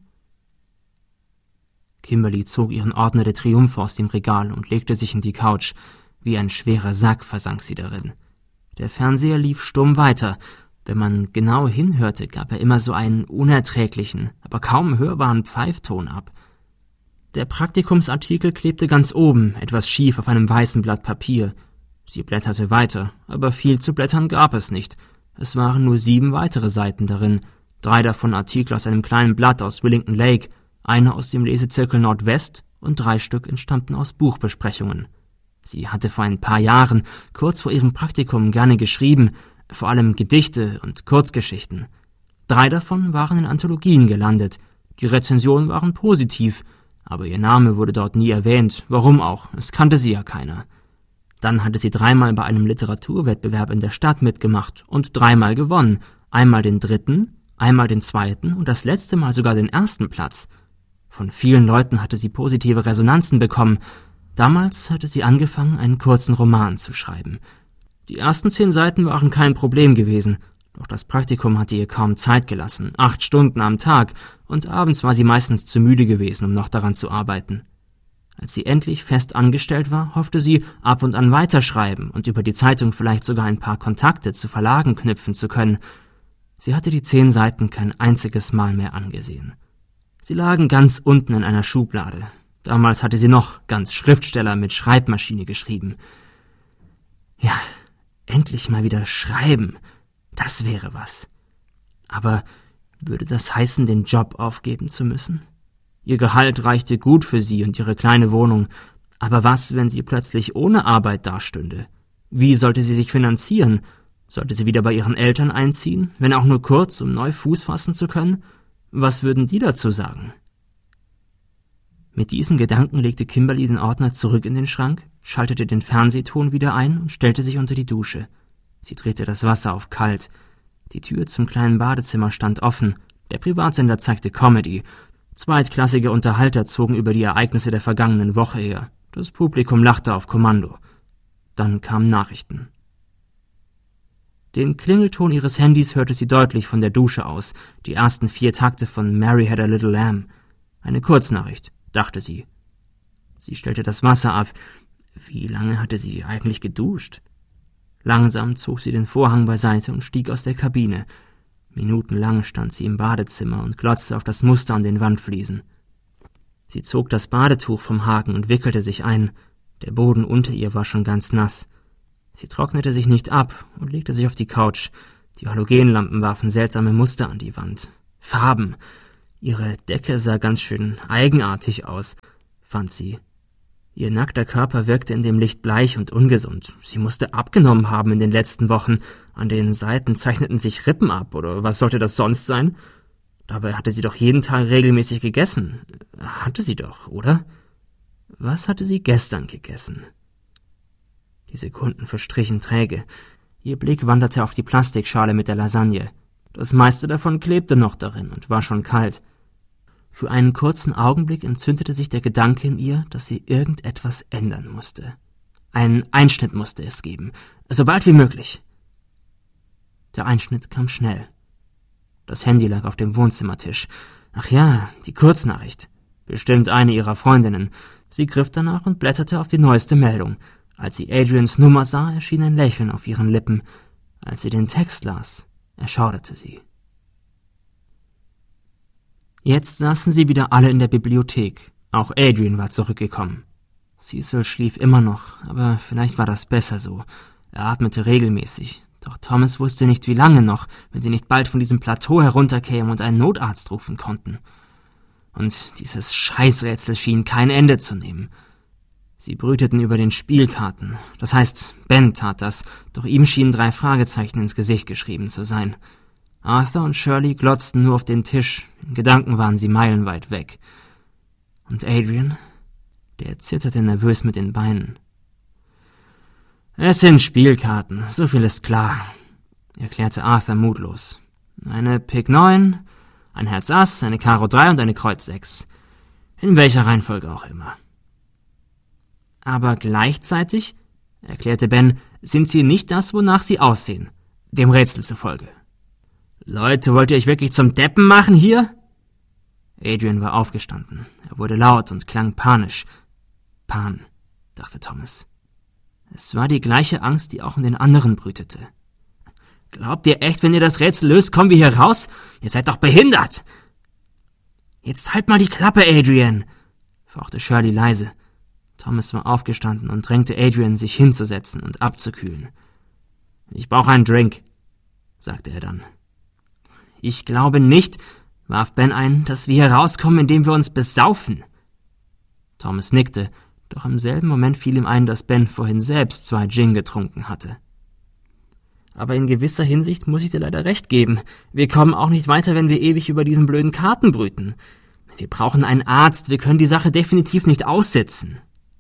Kimberly zog ihren Ordner der Triumphe aus dem Regal und legte sich in die Couch. Wie ein schwerer Sack versank sie darin. Der Fernseher lief stumm weiter. Wenn man genau hinhörte, gab er immer so einen unerträglichen, aber kaum hörbaren Pfeifton ab. Der Praktikumsartikel klebte ganz oben, etwas schief auf einem weißen Blatt Papier. Sie blätterte weiter, aber viel zu blättern gab es nicht. Es waren nur sieben weitere Seiten darin, drei davon Artikel aus einem kleinen Blatt aus Willington Lake, einer aus dem Lesezirkel Nordwest und drei Stück entstammten aus Buchbesprechungen. Sie hatte vor ein paar Jahren, kurz vor ihrem Praktikum, gerne geschrieben, vor allem Gedichte und Kurzgeschichten. Drei davon waren in Anthologien gelandet. Die Rezensionen waren positiv, aber ihr Name wurde dort nie erwähnt. Warum auch? Es kannte sie ja keiner. Dann hatte sie dreimal bei einem Literaturwettbewerb in der Stadt mitgemacht und dreimal gewonnen. Einmal den dritten, einmal den zweiten und das letzte Mal sogar den ersten Platz. Von vielen Leuten hatte sie positive Resonanzen bekommen. Damals hatte sie angefangen, einen kurzen Roman zu schreiben. Die ersten zehn Seiten waren kein Problem gewesen, doch das Praktikum hatte ihr kaum Zeit gelassen, acht Stunden am Tag, und abends war sie meistens zu müde gewesen, um noch daran zu arbeiten. Als sie endlich fest angestellt war, hoffte sie, ab und an weiterschreiben und über die Zeitung vielleicht sogar ein paar Kontakte zu Verlagen knüpfen zu können. Sie hatte die zehn Seiten kein einziges Mal mehr angesehen. Sie lagen ganz unten in einer Schublade. Damals hatte sie noch ganz Schriftsteller mit Schreibmaschine geschrieben. Ja, endlich mal wieder schreiben, das wäre was. Aber würde das heißen, den Job aufgeben zu müssen? Ihr Gehalt reichte gut für sie und ihre kleine Wohnung, aber was, wenn sie plötzlich ohne Arbeit dastünde? Wie sollte sie sich finanzieren? Sollte sie wieder bei ihren Eltern einziehen, wenn auch nur kurz, um neu Fuß fassen zu können? Was würden die dazu sagen? Mit diesen Gedanken legte Kimberly den Ordner zurück in den Schrank, schaltete den Fernsehton wieder ein und stellte sich unter die Dusche. Sie drehte das Wasser auf kalt. Die Tür zum kleinen Badezimmer stand offen. Der Privatsender zeigte Comedy. Zweitklassige Unterhalter zogen über die Ereignisse der vergangenen Woche her. Das Publikum lachte auf Kommando. Dann kamen Nachrichten. Den Klingelton ihres Handys hörte sie deutlich von der Dusche aus, die ersten vier Takte von Mary Had a Little Lamb. Eine Kurznachricht, dachte sie. Sie stellte das Wasser ab. Wie lange hatte sie eigentlich geduscht? Langsam zog sie den Vorhang beiseite und stieg aus der Kabine. Minutenlang stand sie im Badezimmer und glotzte auf das Muster an den Wandfliesen. Sie zog das Badetuch vom Haken und wickelte sich ein. Der Boden unter ihr war schon ganz nass. Sie trocknete sich nicht ab und legte sich auf die Couch. Die Halogenlampen warfen seltsame Muster an die Wand. Farben. Ihre Decke sah ganz schön eigenartig aus, fand sie. Ihr nackter Körper wirkte in dem Licht bleich und ungesund. Sie musste abgenommen haben in den letzten Wochen. An den Seiten zeichneten sich Rippen ab, oder was sollte das sonst sein? Dabei hatte sie doch jeden Tag regelmäßig gegessen. Hatte sie doch, oder? Was hatte sie gestern gegessen? Die Sekunden verstrichen träge. Ihr Blick wanderte auf die Plastikschale mit der Lasagne. Das meiste davon klebte noch darin und war schon kalt. Für einen kurzen Augenblick entzündete sich der Gedanke in ihr, dass sie irgendetwas ändern musste. Einen Einschnitt musste es geben, so bald wie möglich. Der Einschnitt kam schnell. Das Handy lag auf dem Wohnzimmertisch. Ach ja, die Kurznachricht. Bestimmt eine ihrer Freundinnen. Sie griff danach und blätterte auf die neueste Meldung. Als sie Adrians Nummer sah, erschien ein Lächeln auf ihren Lippen. Als sie den Text las, erschauderte sie. Jetzt saßen sie wieder alle in der Bibliothek. Auch Adrian war zurückgekommen. Cecil schlief immer noch, aber vielleicht war das besser so. Er atmete regelmäßig. Doch Thomas wusste nicht, wie lange noch, wenn sie nicht bald von diesem Plateau herunterkämen und einen Notarzt rufen konnten. Und dieses Scheißrätsel schien kein Ende zu nehmen. Sie brüteten über den Spielkarten. Das heißt, Ben tat das, doch ihm schienen drei Fragezeichen ins Gesicht geschrieben zu sein. Arthur und Shirley glotzten nur auf den Tisch. In Gedanken waren sie meilenweit weg. Und Adrian? Der zitterte nervös mit den Beinen. »Es sind Spielkarten, so viel ist klar«, erklärte Arthur mutlos. »Eine Pik neun, ein Herz Ass, eine Karo drei und eine Kreuz sechs. In welcher Reihenfolge auch immer.« »Aber gleichzeitig«, erklärte Ben, »sind sie nicht das, wonach sie aussehen, dem Rätsel zufolge.« »Leute, wollt ihr euch wirklich zum Deppen machen hier?« Adrian war aufgestanden. Er wurde laut und klang panisch. Pan, dachte Thomas. Es war die gleiche Angst, die auch in den anderen brütete. »Glaubt ihr echt, wenn ihr das Rätsel löst, kommen wir hier raus? Ihr seid doch behindert!« »Jetzt halt mal die Klappe, Adrian«, fauchte Shirley leise. Thomas war aufgestanden und drängte Adrian, sich hinzusetzen und abzukühlen. »Ich brauche einen Drink«, sagte er dann. »Ich glaube nicht«, warf Ben ein, »dass wir hier rauskommen, indem wir uns besaufen.« Thomas nickte, doch im selben Moment fiel ihm ein, dass Ben vorhin selbst zwei Gin getrunken hatte. »Aber in gewisser Hinsicht muss ich dir leider recht geben. Wir kommen auch nicht weiter, wenn wir ewig über diesen blöden Karten brüten. Wir brauchen einen Arzt, wir können die Sache definitiv nicht aussitzen.«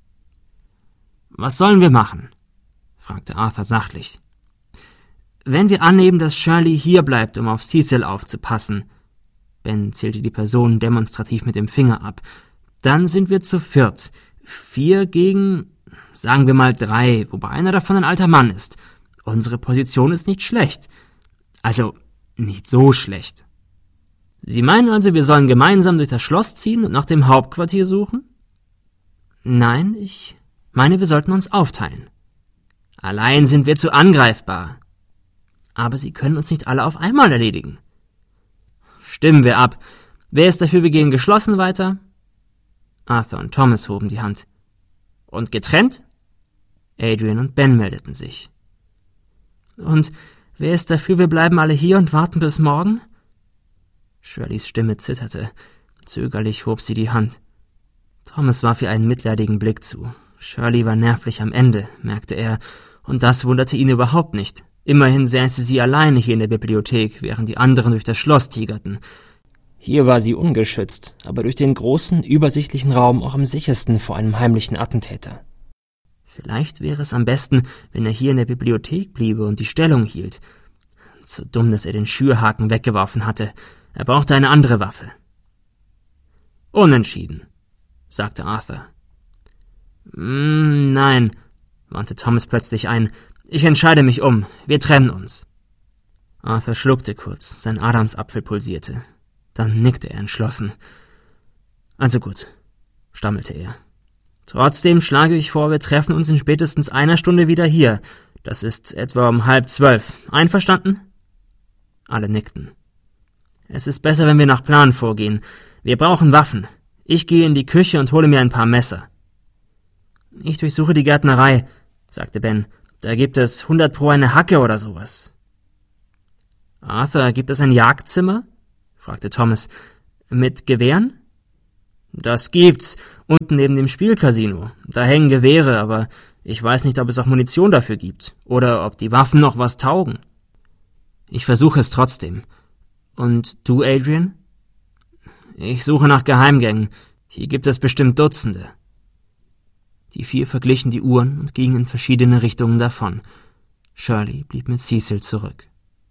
»Was sollen wir machen?« fragte Arthur sachlich. »Wenn wir annehmen, dass Shirley hier bleibt, um auf Cecil aufzupassen«, Ben zählte die Person demonstrativ mit dem Finger ab, »dann sind wir zu viert. Vier gegen, sagen wir mal drei, wobei einer davon ein alter Mann ist. Unsere Position ist nicht schlecht. Also, nicht so schlecht. Sie meinen also, wir sollen gemeinsam durch das Schloss ziehen und nach dem Hauptquartier suchen?« »Nein, ich meine, wir sollten uns aufteilen.« »Allein sind wir zu angreifbar.« »Aber Sie können uns nicht alle auf einmal erledigen.« »Stimmen wir ab. Wer ist dafür, wir gehen geschlossen weiter?« Arthur und Thomas hoben die Hand. »Und getrennt?« Adrian und Ben meldeten sich. »Und wer ist dafür, wir bleiben alle hier und warten bis morgen?« Shirleys Stimme zitterte. Zögerlich hob sie die Hand. Thomas warf ihr einen mitleidigen Blick zu. Shirley war nervlich am Ende, merkte er, und das wunderte ihn überhaupt nicht. Immerhin säße sie alleine hier in der Bibliothek, während die anderen durch das Schloss tigerten. Hier war sie ungeschützt, aber durch den großen, übersichtlichen Raum auch am sichersten vor einem heimlichen Attentäter. Vielleicht wäre es am besten, wenn er hier in der Bibliothek bliebe und die Stellung hielt. Zu dumm, dass er den Schürhaken weggeworfen hatte. Er brauchte eine andere Waffe. »Unentschieden«, sagte Arthur. Mm, »Nein«, wandte Thomas plötzlich ein. »Ich entscheide mich um. Wir trennen uns.« Arthur schluckte kurz, sein Adamsapfel pulsierte. Dann nickte er entschlossen. »Also gut«, stammelte er. »Trotzdem schlage ich vor, wir treffen uns in spätestens einer Stunde wieder hier. Das ist etwa um halb zwölf. Einverstanden?« Alle nickten. »Es ist besser, wenn wir nach Plan vorgehen. Wir brauchen Waffen. Ich gehe in die Küche und hole mir ein paar Messer. Ich durchsuche die Gärtnerei, sagte Ben. Da gibt es hundert pro eine Hacke oder sowas. Arthur, gibt es ein Jagdzimmer? Fragte Thomas. Mit Gewehren? Das gibt's, unten neben dem Spielcasino. Da hängen Gewehre, aber ich weiß nicht, ob es auch Munition dafür gibt. Oder ob die Waffen noch was taugen. Ich versuche es trotzdem. Und du, Adrian? Ich suche nach Geheimgängen. Hier gibt es bestimmt Dutzende. Die vier verglichen die Uhren und gingen in verschiedene Richtungen davon. Shirley blieb mit Cecil zurück.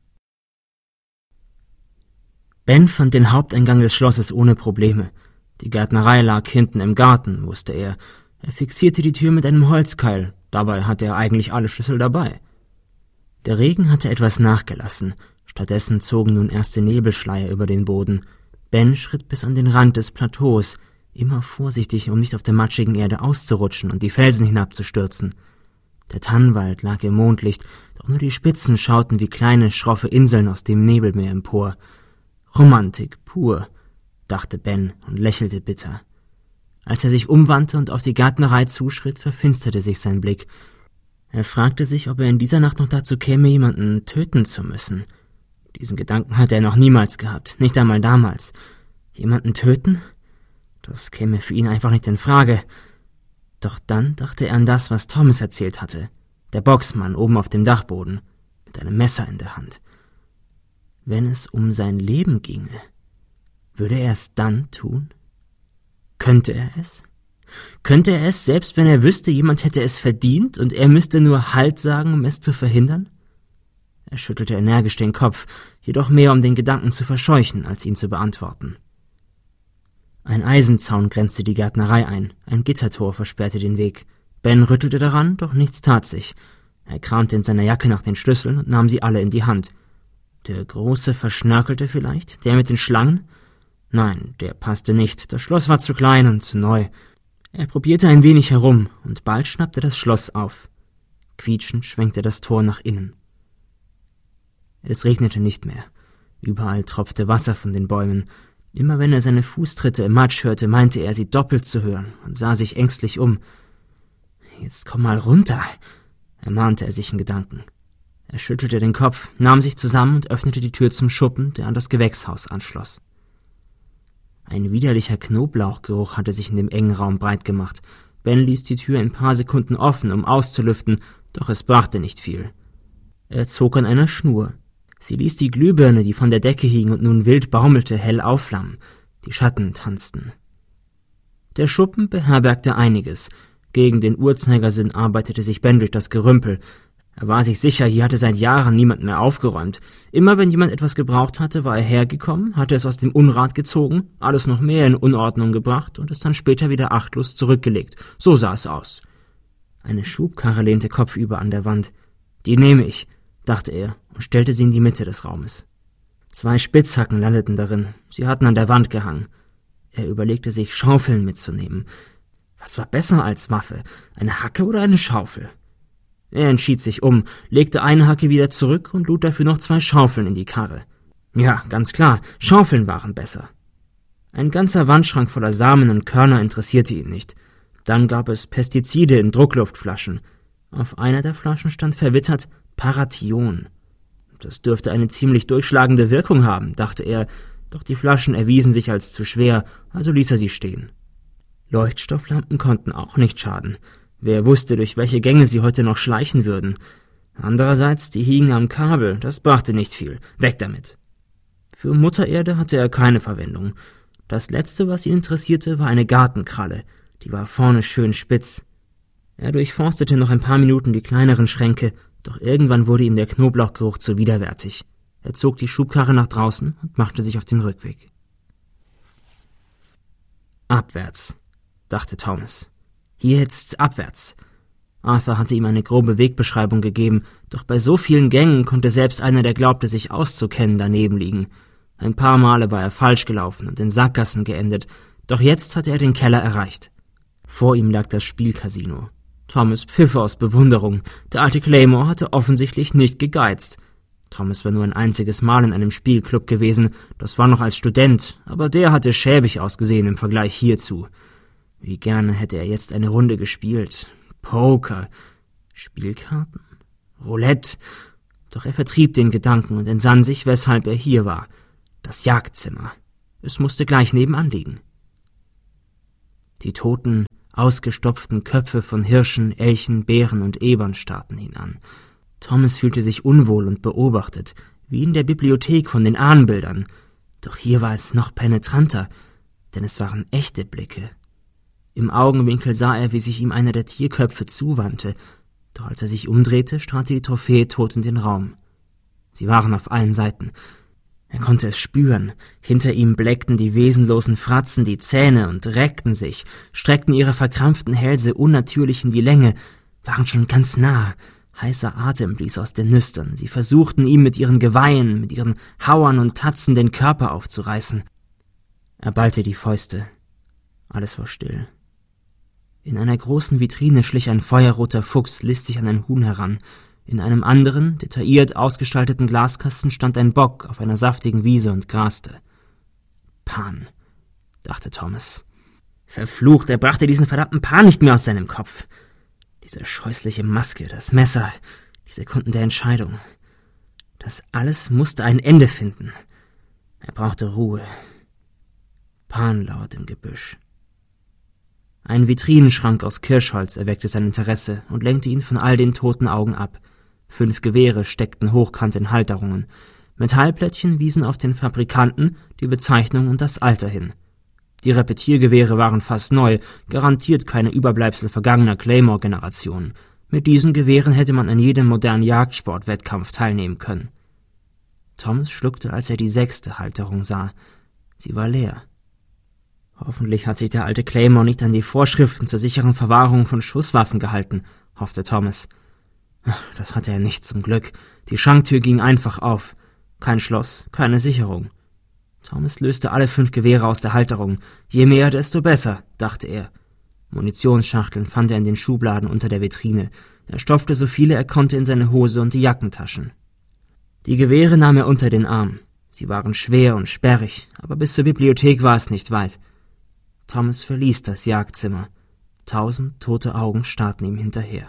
Ben fand den Haupteingang des Schlosses ohne Probleme. Die Gärtnerei lag hinten im Garten, wusste er. Er fixierte die Tür mit einem Holzkeil. Dabei hatte er eigentlich alle Schlüssel dabei. Der Regen hatte etwas nachgelassen. Stattdessen zogen nun erste Nebelschleier über den Boden. Ben schritt bis an den Rand des Plateaus, immer vorsichtig, um nicht auf der matschigen Erde auszurutschen und die Felsen hinabzustürzen. Der Tannenwald lag im Mondlicht, doch nur die Spitzen schauten wie kleine, schroffe Inseln aus dem Nebelmeer empor. Romantik pur, dachte Ben und lächelte bitter. Als er sich umwandte und auf die Gärtnerei zuschritt, verfinsterte sich sein Blick. Er fragte sich, ob er in dieser Nacht noch dazu käme, jemanden töten zu müssen. Diesen Gedanken hatte er noch niemals gehabt, nicht einmal damals. Jemanden töten? Das käme für ihn einfach nicht in Frage. Doch dann dachte er an das, was Thomas erzählt hatte. Der Boxmann oben auf dem Dachboden, mit einem Messer in der Hand. Wenn es um sein Leben ginge, würde er es dann tun? Könnte er es? Könnte er es, selbst wenn er wüsste, jemand hätte es verdient und er müsste nur Halt sagen, um es zu verhindern? Er schüttelte energisch den Kopf, jedoch mehr um den Gedanken zu verscheuchen, als ihn zu beantworten. Ein Eisenzaun grenzte die Gärtnerei ein, ein Gittertor versperrte den Weg. Ben rüttelte daran, doch nichts tat sich. Er kramte in seiner Jacke nach den Schlüsseln und nahm sie alle in die Hand. Der große Verschnörkelte vielleicht? Der mit den Schlangen? Nein, der passte nicht. Das Schloss war zu klein und zu neu. Er probierte ein wenig herum, und bald schnappte das Schloss auf. Quietschend schwenkte das Tor nach innen. Es regnete nicht mehr. Überall tropfte Wasser von den Bäumen. Immer wenn er seine Fußtritte im Matsch hörte, meinte er, sie doppelt zu hören und sah sich ängstlich um. »Jetzt komm mal runter«, ermahnte er sich in Gedanken. Er schüttelte den Kopf, nahm sich zusammen und öffnete die Tür zum Schuppen, der an das Gewächshaus anschloss. Ein widerlicher Knoblauchgeruch hatte sich in dem engen Raum breit gemacht. Ben ließ die Tür ein paar Sekunden offen, um auszulüften, doch es brachte nicht viel. Er zog an einer Schnur. Sie ließ die Glühbirne, die von der Decke hing und nun wild baumelte, hell aufflammen. Die Schatten tanzten. Der Schuppen beherbergte einiges. Gegen den Uhrzeigersinn arbeitete sich Ben durch das Gerümpel. Er war sich sicher, hier hatte seit Jahren niemand mehr aufgeräumt. Immer wenn jemand etwas gebraucht hatte, war er hergekommen, hatte es aus dem Unrat gezogen, alles noch mehr in Unordnung gebracht und es dann später wieder achtlos zurückgelegt. So sah es aus. Eine Schubkarre lehnte kopfüber an der Wand. »Die nehme ich«, dachte er und stellte sie in die Mitte des Raumes. Zwei Spitzhacken landeten darin, sie hatten an der Wand gehangen. Er überlegte sich, Schaufeln mitzunehmen. Was war besser als Waffe, eine Hacke oder eine Schaufel? Er entschied sich um, legte eine Hacke wieder zurück und lud dafür noch zwei Schaufeln in die Karre. Ja, ganz klar, Schaufeln waren besser. Ein ganzer Wandschrank voller Samen und Körner interessierte ihn nicht. Dann gab es Pestizide in Druckluftflaschen. Auf einer der Flaschen stand verwittert Parathion. Das dürfte eine ziemlich durchschlagende Wirkung haben, dachte er, doch die Flaschen erwiesen sich als zu schwer, also ließ er sie stehen. Leuchtstofflampen konnten auch nicht schaden. Wer wusste, durch welche Gänge sie heute noch schleichen würden. Andererseits, die hingen am Kabel, das brachte nicht viel. Weg damit. Für Mutter Erde hatte er keine Verwendung. Das Letzte, was ihn interessierte, war eine Gartenkralle. Die war vorne schön spitz. Er durchforstete noch ein paar Minuten die kleineren Schränke, doch irgendwann wurde ihm der Knoblauchgeruch zu widerwärtig. Er zog die Schubkarre nach draußen und machte sich auf den Rückweg. Abwärts, dachte Thomas. Hier jetzt abwärts. Arthur hatte ihm eine grobe Wegbeschreibung gegeben, doch bei so vielen Gängen konnte selbst einer, der glaubte, sich auszukennen, daneben liegen. Ein paar Male war er falsch gelaufen und in Sackgassen geendet, doch jetzt hatte er den Keller erreicht. Vor ihm lag das Spielcasino. Thomas pfiff aus Bewunderung. Der alte Claymore hatte offensichtlich nicht gegeizt. Thomas war nur ein einziges Mal in einem Spielclub gewesen, das war noch als Student, aber der hatte schäbig ausgesehen im Vergleich hierzu. Wie gerne hätte er jetzt eine Runde gespielt. Poker, Spielkarten, Roulette. Doch er vertrieb den Gedanken und entsann sich, weshalb er hier war. Das Jagdzimmer. Es musste gleich nebenan liegen. Die toten, ausgestopften Köpfe von Hirschen, Elchen, Bären und Ebern starrten ihn an. Thomas fühlte sich unwohl und beobachtet, wie in der Bibliothek von den Ahnenbildern. Doch hier war es noch penetranter, denn es waren echte Blicke. Im Augenwinkel sah er, wie sich ihm einer der Tierköpfe zuwandte, doch als er sich umdrehte, strahlte die Trophäe tot in den Raum. Sie waren auf allen Seiten. Er konnte es spüren. Hinter ihm bleckten die wesenlosen Fratzen die Zähne und reckten sich, streckten ihre verkrampften Hälse unnatürlich in die Länge, waren schon ganz nah. Heißer Atem blies aus den Nüstern. Sie versuchten ihm mit ihren Geweihen, mit ihren Hauern und Tatzen den Körper aufzureißen. Er ballte die Fäuste. Alles war still. In einer großen Vitrine schlich ein feuerroter Fuchs listig an ein Huhn heran. In einem anderen, detailliert ausgestalteten Glaskasten stand ein Bock auf einer saftigen Wiese und graste. Pan, dachte Thomas. Verflucht, er brachte diesen verdammten Pan nicht mehr aus seinem Kopf. Diese scheußliche Maske, das Messer, die Sekunden der Entscheidung. Das alles musste ein Ende finden. Er brauchte Ruhe. Pan lauert im Gebüsch. Ein Vitrinenschrank aus Kirschholz erweckte sein Interesse und lenkte ihn von all den toten Augen ab. Fünf Gewehre steckten hochkant in Halterungen. Metallplättchen wiesen auf den Fabrikanten, die Bezeichnung und das Alter hin. Die Repetiergewehre waren fast neu, garantiert keine Überbleibsel vergangener Claymore-Generationen. Mit diesen Gewehren hätte man an jedem modernen Jagdsportwettkampf teilnehmen können. Thomas schluckte, als er die sechste Halterung sah. Sie war leer. Hoffentlich hat sich der alte Claymore nicht an die Vorschriften zur sicheren Verwahrung von Schusswaffen gehalten, hoffte Thomas. Das hatte er nicht, zum Glück. Die Schranktür ging einfach auf. Kein Schloss, keine Sicherung. Thomas löste alle fünf Gewehre aus der Halterung. Je mehr, desto besser, dachte er. Munitionsschachteln fand er in den Schubladen unter der Vitrine. Er stopfte so viele er konnte in seine Hose und die Jackentaschen. Die Gewehre nahm er unter den Arm. Sie waren schwer und sperrig, aber bis zur Bibliothek war es nicht weit. Thomas verließ das Jagdzimmer. Tausend tote Augen starrten ihm hinterher.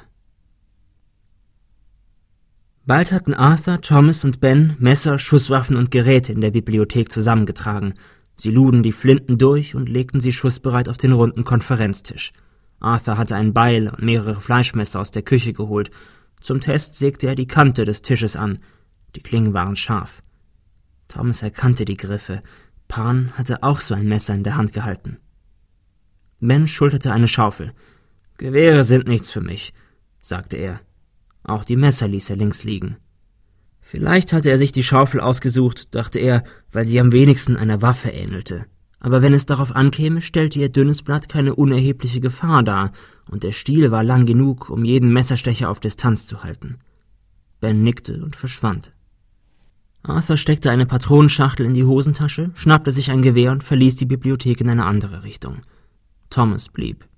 Bald hatten Arthur, Thomas und Ben Messer, Schusswaffen und Geräte in der Bibliothek zusammengetragen. Sie luden die Flinten durch und legten sie schussbereit auf den runden Konferenztisch. Arthur hatte ein Beil und mehrere Fleischmesser aus der Küche geholt. Zum Test sägte er die Kante des Tisches an. Die Klingen waren scharf. Thomas erkannte die Griffe. Pan hatte auch so ein Messer in der Hand gehalten. Ben schulterte eine Schaufel. »Gewehre sind nichts für mich«, sagte er. Auch die Messer ließ er links liegen. Vielleicht hatte er sich die Schaufel ausgesucht, dachte er, weil sie am wenigsten einer Waffe ähnelte. Aber wenn es darauf ankäme, stellte ihr dünnes Blatt keine unerhebliche Gefahr dar, und der Stiel war lang genug, um jeden Messerstecher auf Distanz zu halten. Ben nickte und verschwand. Arthur steckte eine Patronenschachtel in die Hosentasche, schnappte sich ein Gewehr und verließ die Bibliothek in eine andere Richtung. Thomas blieb.